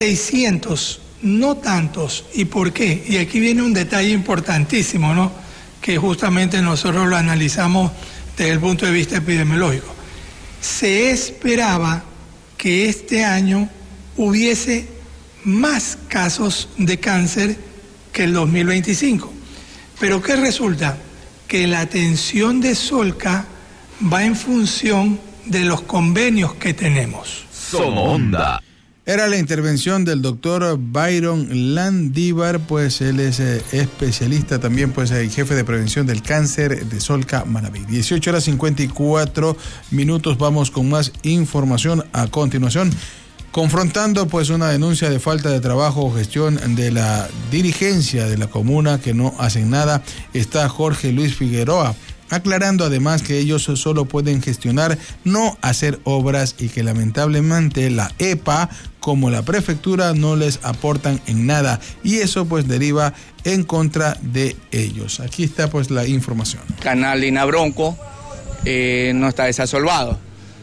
600, no tantos. ¿Y por qué? Y aquí viene un detalle importantísimo, ¿no? Que justamente nosotros lo analizamos desde el punto de vista epidemiológico. Se esperaba que este año hubiese más casos de cáncer que el 2025. Pero ¿qué resulta? Que la atención de Solca va en función de los convenios que tenemos. Somonda. Era la intervención del doctor Byron Landívar, pues él es especialista también, pues el jefe de prevención del cáncer de Solca Manabí. 18:54, vamos con más información a continuación. Confrontando pues una denuncia de falta de trabajo o gestión de la dirigencia de la comuna que no hacen nada, está Jorge Luis Figueroa, aclarando además que ellos solo pueden gestionar, no hacer obras, y que lamentablemente la EPA como la prefectura no les aportan en nada, y eso pues deriva en contra de ellos. Aquí está pues la información. Canal Lina Bronco no está desasolvado.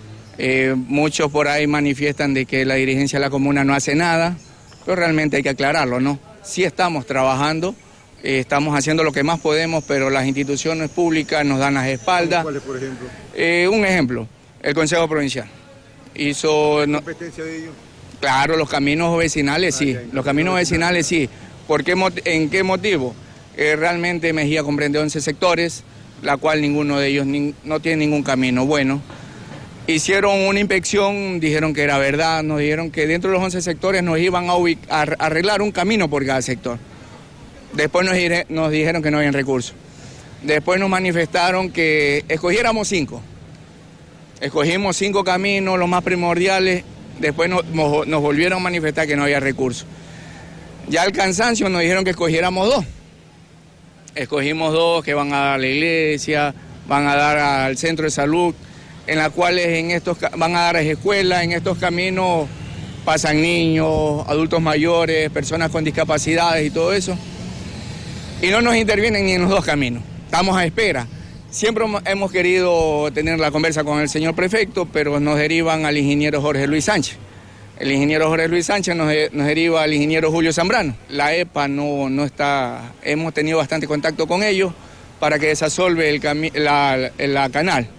Muchos por ahí manifiestan de que la dirigencia de la comuna no hace nada, pero realmente hay que aclararlo, ¿no? Sí estamos trabajando, estamos haciendo lo que más podemos, pero las instituciones públicas nos dan las espaldas. ¿Cuáles, por ejemplo? Un ejemplo, el Consejo Provincial hizo... ¿Competencia de ellos? Claro, los caminos vecinales sí, los caminos vecinales sí. ¿En qué motivo? Realmente Mejía comprende 11 sectores, la cual ninguno de ellos no tiene ningún camino bueno. Hicieron una inspección, dijeron que era verdad, nos dijeron que dentro de los 11 sectores nos iban a arreglar un camino por cada sector. Después nos dijeron que no habían recursos. Después nos manifestaron que escogiéramos 5. Escogimos 5 caminos, los más primordiales. Después nos volvieron a manifestar que no había recursos. Ya al cansancio nos dijeron que escogiéramos 2. Escogimos 2 que van a dar a la iglesia, van a dar al centro de salud, en las cuales van a dar a escuelas. En estos caminos pasan niños, adultos mayores, personas con discapacidades y todo eso. Y no nos intervienen ni en los 2 caminos. Estamos a espera. Siempre hemos querido tener la conversa con el señor prefecto, pero nos derivan al ingeniero Jorge Luis Sánchez. El ingeniero Jorge Luis Sánchez nos deriva al ingeniero Julio Zambrano. La EPA no está, hemos tenido bastante contacto con ellos para que desasolve la canal.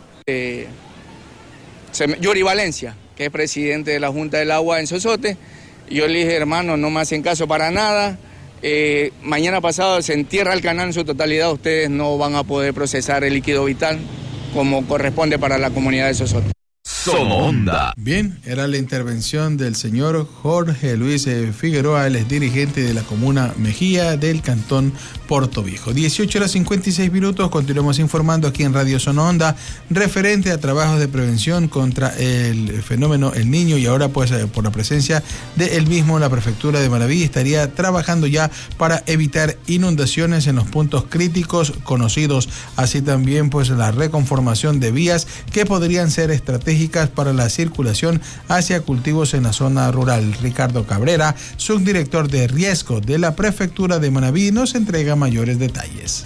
Yuri Valencia, que es presidente de la Junta del Agua en Sosote, yo le dije, hermano, no me hacen caso para nada. Mañana pasado se entierra el canal en su totalidad, ustedes no van a poder procesar el líquido vital como corresponde para la comunidad de Sosote. Somonda. Bien, era la intervención del señor Jorge Luis Figueroa, él es dirigente de la comuna Mejía del cantón Portoviejo. 18:56, continuamos informando aquí en Radio Somonda referente a trabajos de prevención contra el fenómeno El Niño, y ahora pues por la presencia de él mismo, la prefectura de Manabí estaría trabajando ya para evitar inundaciones en los puntos críticos conocidos, así también pues la reconformación de vías que podrían ser estratégicas para la circulación hacia cultivos en la zona rural. Ricardo Cabrera, subdirector de riesgo de la prefectura de Manabí, nos entrega mayores detalles.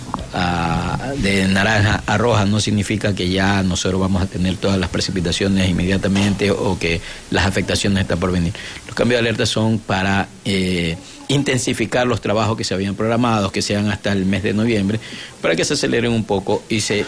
De naranja a roja no significa que ya nosotros vamos a tener todas las precipitaciones inmediatamente o que las afectaciones están por venir. Los cambios de alerta son para intensificar los trabajos que se habían programado, que sean hasta el mes de noviembre, para que se aceleren un poco y se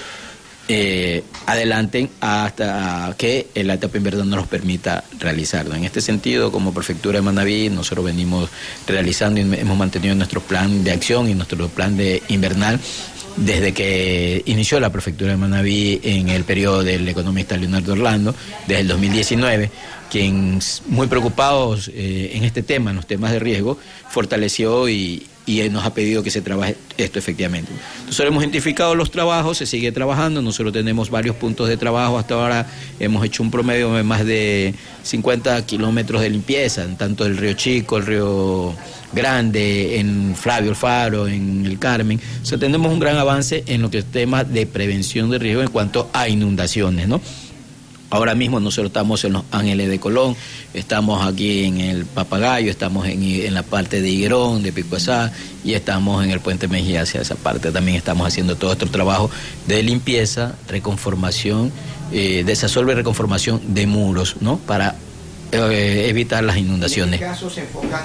adelanten hasta que la etapa invernal nos permita realizarlo. En este sentido, como prefectura de Manabí, nosotros venimos realizando y hemos mantenido nuestro plan de acción y nuestro plan de invernal desde que inició la prefectura de Manabí en el periodo del economista Leonardo Orlando, desde el 2019, quien muy preocupados en este tema, en los temas de riesgo, fortaleció y nos ha pedido que se trabaje esto efectivamente. Nosotros hemos identificado los trabajos, se sigue trabajando, nosotros tenemos varios puntos de trabajo, hasta ahora hemos hecho un promedio de más de 50 kilómetros de limpieza, tanto del Río Chico, el Río Grande, en Flavio Alfaro, en el Carmen. O sea, tenemos un gran avance en lo que es tema de prevención de riesgo en cuanto a inundaciones, ¿no? Ahora mismo nosotros estamos en los Ángeles de Colón, estamos aquí en el Papagayo, estamos en la parte de Higuerón, de Picuazá, y estamos en el Puente Mejía hacia esa parte. También estamos haciendo todo este trabajo de limpieza, reconformación, desasolve y reconformación de muros, ¿no? Para evitar las inundaciones. En este caso se enfocan